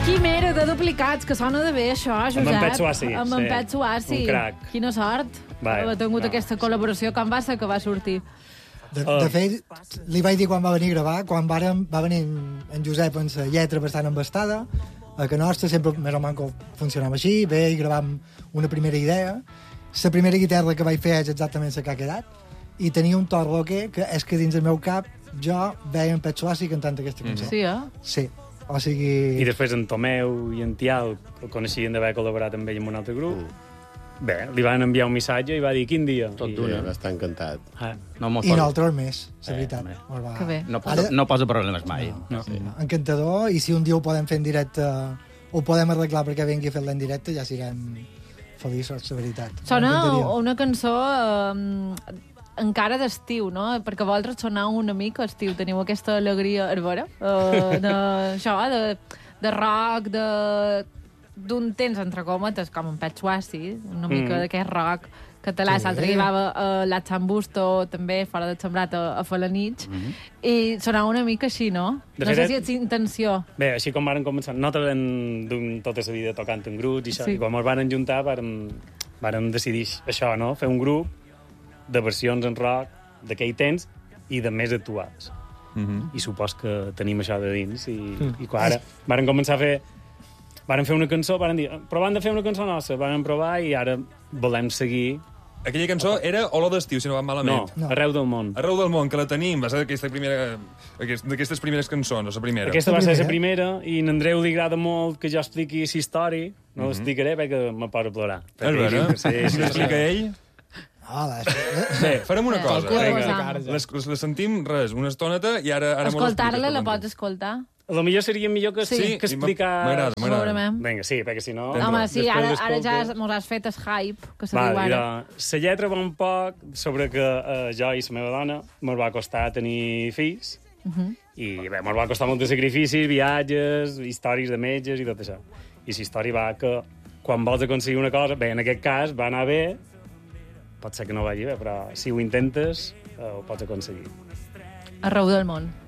Quimera de duplicats, que sona de bé, això, Josep. Amb en Pet Suassi. Amb en Pet Suassi. Un crac. Quina sort haver tingut aquesta col·laboració. Com va ser que va sortir? De fet, li vaig dir quan va venir a gravar, quan va venir en Josep amb la lletra bastant embastada, que nostra sempre més o menys funcionava així, bé, i gravàvem una primera idea. La primera guitarra que vaig fer és exactament la que ha quedat, i tenia un to rocker que és que dins el meu cap jo veia en Pet Suassi cantant aquesta cançó. Sí, Sí. O sigui... I després en Tomeu i en Tial el coneixien d'haver col·laborat amb ell en un altre grup. Bé, li van enviar un missatge i va dir quin dia. Tot d'una. Va estar encantat. I nosaltres més, la veritat. Que bé. No posa problemes mai. No. Sí. Encantador, i si un dia ho podem fer en directe, ho podem arreglar perquè vingui a fer-la en directe, ja siguem feliços, la veritat. Sona una cançó encara d'estiu, no? Perquè vosaltres sonau una mica estiu, teniu aquesta alegria herbera, de rock, d'un temps, entre cometes, com en Pet Suassi, una mica d'aquest rock català. L'altre dia va a l'Atxan Busto, també, fora de Sembrat, a fer la nit, i sonava una mica així, no? No sé si és intenció. Bé, així com varen començar, nosaltres hem tota la vida tocant en grups i això, i quan ens varen juntar varen decidir això, no? Fer un grup de versions en rock d'aquell temps i de més actuals. I supos que tenim això de dins, i quan ara varen començar a fer... Varen fer una cançó, varen dir, però van de fer una cançó nostra, varen provar i ara volem seguir. Aquella cançó era Olor d'estiu, si no va malament. No, Arreu del món. Arreu del món, que la tenim, va ser d'aquestes primeres cançons, la primera. Aquesta va ser la primera, i a Andreu li agrada molt que jo expliqui la història. No l'explicaré perquè me poso a plorar. És vera? Si l'explica ell... Bé, farem una cosa. Les sentim, res, una estoneta, i ara... Escoltar-la la pots escoltar? A lo millor seria millor que explicar... M'agrada. Vinga, sí, perquè si no... Home, sí, ara ja mos has fet el hype, que se diu ara. La lletra va un poc sobre que jo i la meva dona mos va costar tenir fills, i bé, mos va costar molts sacrificis, viatges, històries de metges i tot això. I la història va que quan vols aconseguir una cosa, bé, en aquest cas va anar bé, pot ser que no vagi bé, però si ho intentes, ho pots aconseguir. Arreu del món.